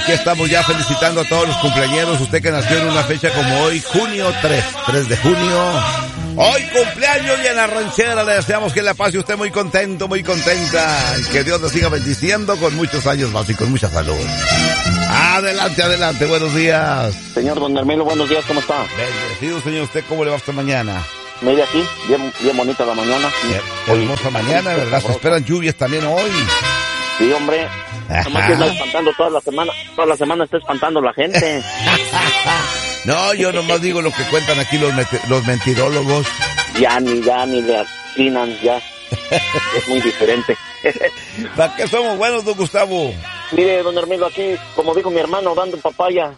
Aquí estamos ya felicitando a todos los cumpleañeros. Usted que nació en una fecha como hoy, junio 3 de junio. Hoy cumpleaños y en la ranchera le deseamos que la pase usted muy contento, muy contenta. Y que Dios le siga bendiciendo con muchos años más y con mucha salud. Adelante, adelante, buenos días. Señor Don Hermilo, buenos días, ¿cómo está? Bendecido, señor. ¿Usted cómo le va esta mañana? Mire aquí, bien bonita la mañana. Hermosa mañana, ¿verdad? Se esperan lluvias también hoy. Sí, hombre. Nomás que está espantando toda la semana está espantando la gente. No, yo nomás digo lo que cuentan aquí los mentirólogos. Ya ni le atinan, ya. Es muy diferente. ¿Para qué somos buenos, don Gustavo? Mire, don Hermilo, aquí, como dijo mi hermano, dando papaya.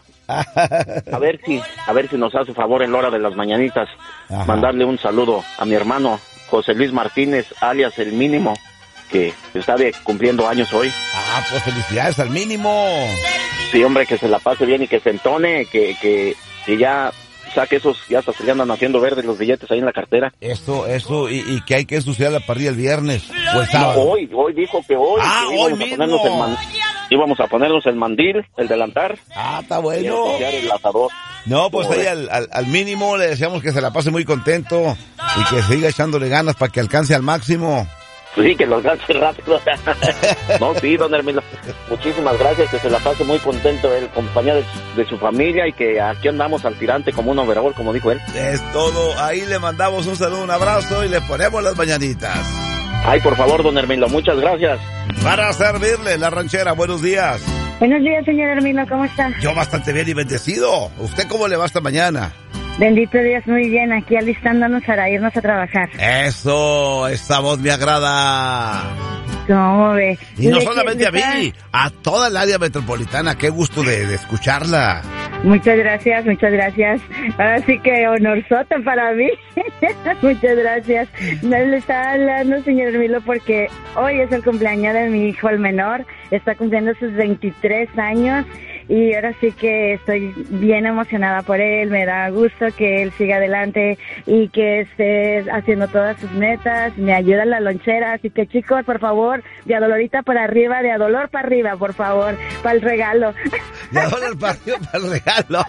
A ver si nos hace favor en la hora de las mañanitas. Ajá. Mandarle un saludo a mi hermano José Luis Martínez, alias El Mínimo, que está cumpliendo años hoy. Pues felicidades al Mínimo. Sí, hombre, que se la pase bien y que se entone, que ya saque esos, ya hasta se le andan haciendo verdes los billetes ahí en la cartera. Eso, y que hay que ensuciar la parrilla el viernes o el sábado. No, hoy dijo que hoy. Hoy mismo. Íbamos a ponernos el mandil, el delantar. Está bueno. Y el asador. No, pues ahí al Mínimo le deseamos que se la pase muy contento y que siga echándole ganas para que alcance al máximo. Sí, que los alcance rápido. No, sí, don Hermilo. Muchísimas gracias, que se la pase muy contento él, compañía de su familia, y que aquí andamos al tirante como un overall, como dijo él. Es todo. Ahí le mandamos un saludo, un abrazo y le ponemos las mañanitas. Ay, por favor, don Hermilo, muchas gracias. Para servirle, la ranchera, buenos días. Buenos días, señor Hermilo, ¿cómo está? Yo bastante bien y bendecido. ¿Usted cómo le va esta mañana? Bendito Dios, muy bien, aquí alistándonos para irnos a trabajar. Eso, esa voz me agrada. ¿Cómo ve? Y no solamente a mí, a toda el área metropolitana, qué gusto de escucharla. Muchas gracias, muchas gracias. Ahora sí que honorzote para mí. Muchas gracias. Le estaba hablando, señor Hermilo, porque hoy es el cumpleaños de mi hijo, el menor. Está cumpliendo sus 23 años. Y ahora sí que estoy bien emocionada por él, me da gusto que él siga adelante y que esté haciendo todas sus metas, me ayuda en la lonchera, así que chicos, por favor, de a dolorita para arriba, de a dolor para arriba, por favor, para el regalo. De a dolor para arriba, para el regalo.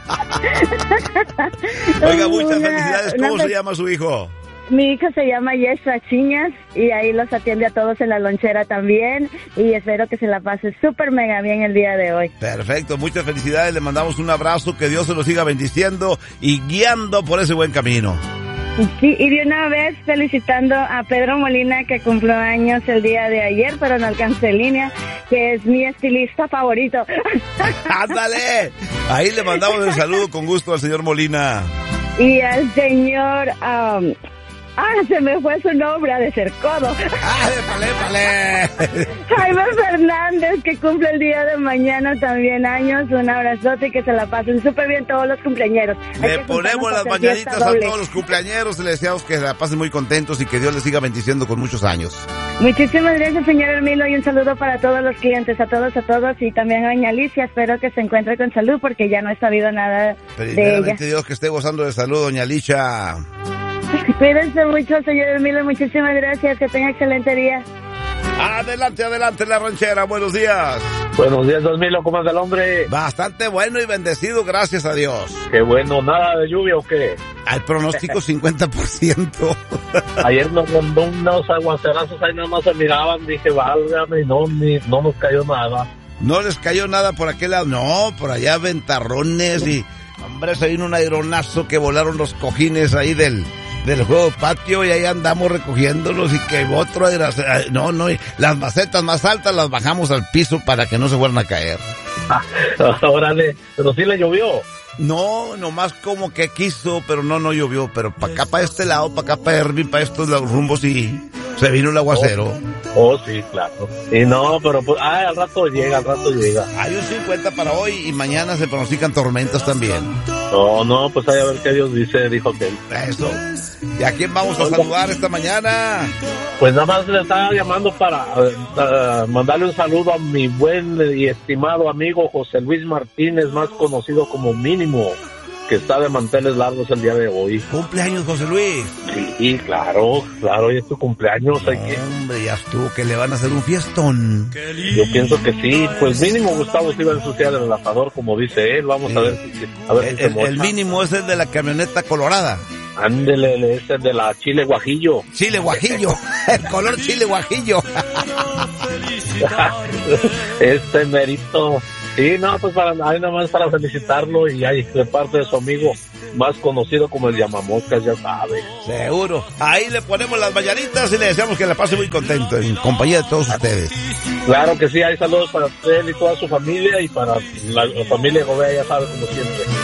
Oiga, muchas felicidades, ¿cómo se llama su hijo? Mi hijo se llama Yeshua Chiñas y ahí los atiende a todos en la lonchera también y espero que se la pase súper mega bien el día de hoy. Perfecto, muchas felicidades, le mandamos un abrazo, que Dios se lo siga bendiciendo y guiando por ese buen camino. Sí, y de una vez felicitando a Pedro Molina, que cumplió años el día de ayer, pero no alcancé línea, que es mi estilista favorito. ¡Ándale! Ahí le mandamos el saludo con gusto al señor Molina. Y al señor... se me fue su nombre, ha de ser Codo. ¡Épale! Jaime Fernández, que cumple el día de mañana también años. Un abrazote y que se la pasen súper bien todos los cumpleañeros. Le ponemos las mañanitas a todos los cumpleañeros. Le deseamos que se la pasen muy contentos y que Dios les siga bendiciendo con muchos años. Muchísimas gracias, señor Hermilo, y un saludo para todos los clientes, a todos, y también a doña Alicia. Espero que se encuentre con salud porque ya no he sabido nada de ella. Dios, que esté gozando de salud, doña Alicia. Cuídense mucho, señor Hermilo, muchísimas gracias, que tenga excelente día. Adelante, la ranchera, buenos días. Buenos días, Hermilo, ¿cómo anda el hombre? Bastante bueno y bendecido, gracias a Dios. Qué bueno, ¿nada de lluvia o qué? Al pronóstico 50%. Ayer nos mandó unos aguacerazos, ahí nada más se miraban, dije, válgame, no nos cayó nada. ¿No les cayó nada por aquel lado? No, por allá ventarrones y... Hombre, se vino un aironazo que volaron los cojines ahí del juego patio y ahí andamos recogiéndolos y que otro era... No, las macetas más altas las bajamos al piso para que no se vuelvan a caer. Órale, pero sí le llovió. No, nomás como que quiso, pero no llovió. Pero para acá, para este lado, para acá, para Ervin, para estos rumbos, sí, se vino el aguacero. Oh, sí, claro. Y no, pero pues, al rato llega. Hay un 50 para hoy y mañana se pronostican tormentas también. No, pues hay a ver qué Dios dice, dijo que... Eso. ¿Y a quién vamos a saludar esta mañana? Pues nada más le estaba llamando para mandarle un saludo a mi buen y estimado amigo José Luis Martínez, más conocido como Mínimo. que está de manteles largos el día de hoy. ¿Cumpleaños, José Luis? Sí, claro, hoy es tu cumpleaños. Hombre, ya estuvo, que le van a hacer un fiestón. Yo pienso que sí, pues mínimo Gustavo se iba a ensuciar el asador, como dice él. Vamos a ver si se mocha. El mínimo es el de la camioneta colorada. Ándele, ese es de la chile guajillo. Chile guajillo, el color chile guajillo. Este merito. Sí, no, pues ahí nomás para felicitarlo y ahí de parte de su amigo más conocido como el Llamamoscas, ya sabe. Seguro. Ahí le ponemos las mañanitas y le deseamos que la pase muy contento en compañía de todos ustedes. Claro que sí, hay saludos para usted y toda su familia y para la familia Gobea, ya sabe, como siempre.